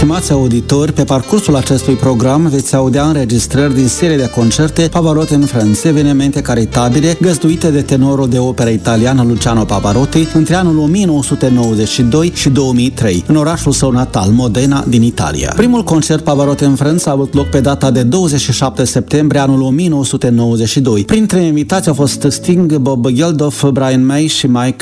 Stimați auditori, pe parcursul acestui program veți audia înregistrări din serie de concerte Pavarotti in France, evenimente caritabile găzduite de tenorul de operă italian Luciano Pavarotti între anul 1992 și 2003, în orașul său natal, Modena, din Italia. Primul concert Pavarotti in France a avut loc pe data de 27 septembrie anul 1992. Printre invitați au fost Sting, Bob Geldof, Brian May și Mike